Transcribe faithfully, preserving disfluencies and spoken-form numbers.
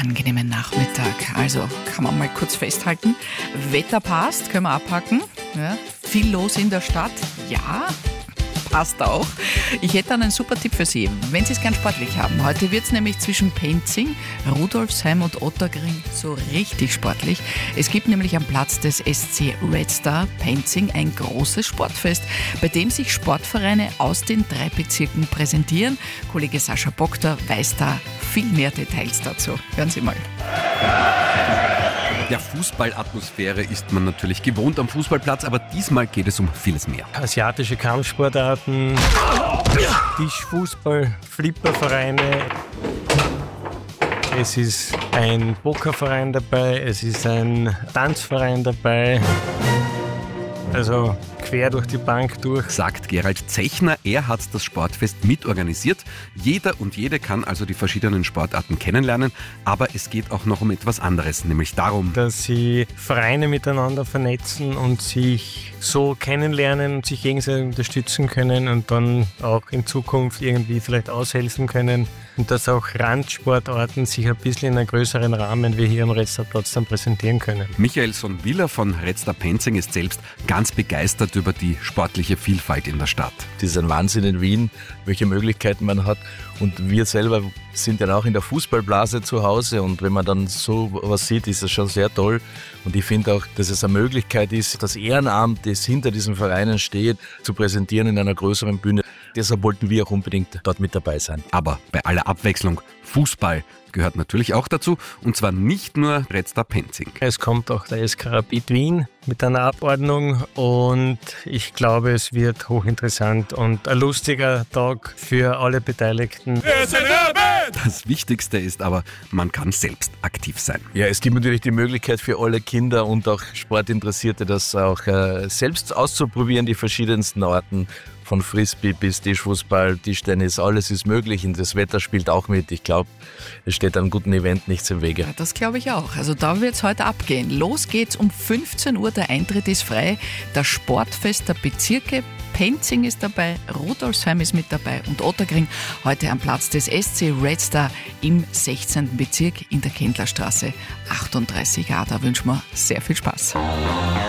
angenehmen Nachmittag. Also kann man mal kurz festhalten. Wetter passt, können wir abhaken. Ja. Viel los in der Stadt, ja. Passt auch. Ich hätte einen super Tipp für Sie, wenn Sie es gern sportlich haben. Heute wird es nämlich zwischen Penzing, Rudolfsheim und Otterkring so richtig sportlich. Es gibt nämlich am Platz des S C Red Star Penzing ein großes Sportfest, bei dem sich Sportvereine aus den drei Bezirken präsentieren. Kollege Sascha Bokter weiß da viel mehr Details dazu. Hören Sie mal. Ja, Fußballatmosphäre ist man natürlich gewohnt am Fußballplatz, aber diesmal geht es um vieles mehr. Asiatische Kampfsportarten, Tischfußball, Flippervereine. Es ist ein Pokerverein dabei, es ist ein Tanzverein dabei. Also quer durch die Bank durch. Sagt Gerald Zechner, er hat das Sportfest mitorganisiert. Jeder und jede kann also die verschiedenen Sportarten kennenlernen, aber es geht auch noch um etwas anderes, nämlich darum, dass sie Vereine miteinander vernetzen und sich so kennenlernen und sich gegenseitig unterstützen können und dann auch in Zukunft irgendwie vielleicht aushelfen können und dass auch Randsportarten sich ein bisschen in einem größeren Rahmen wie hier am Red Star Platz dann präsentieren können. Michael Sonwiller von Red Star Penzing ist selbst ganz begeistert über die sportliche Vielfalt in der Stadt. Das ist ein Wahnsinn in Wien, welche Möglichkeiten man hat. Und wir selber sind ja auch in der Fußballblase zu Hause. Und wenn man dann so was sieht, ist das schon sehr toll. Und ich finde auch, dass es eine Möglichkeit ist, das Ehrenamt, das hinter diesen Vereinen steht, zu präsentieren in einer größeren Bühne. Deshalb wollten wir auch unbedingt dort mit dabei sein. Aber bei aller Abwechslung, Fußball gehört natürlich auch dazu. Und zwar nicht nur Red Star Penzing. Es kommt auch der S K Rapid Wien mit einer Abordnung und ich glaube, es wird hochinteressant und ein lustiger Tag für alle Beteiligten. Das Wichtigste ist aber, man kann selbst aktiv sein. Ja, es gibt natürlich die Möglichkeit für alle Kinder und auch Sportinteressierte, das auch äh, selbst auszuprobieren, die verschiedensten Arten. Von Frisbee bis Tischfußball, Tischtennis, alles ist möglich und das Wetter spielt auch mit. Ich glaube, es steht einem guten Event nichts im Wege. Ja, das glaube ich auch. Also da wird es heute abgehen. Los geht's um fünfzehn Uhr, der Eintritt ist frei. Das Sportfest der Bezirke, Penzing ist dabei, Rudolfsheim ist mit dabei und Otterkring heute am Platz des S C Red Star im sechzehnten Bezirk in der Kendlerstraße achtunddreißig a. Da wünschen wir sehr viel Spaß.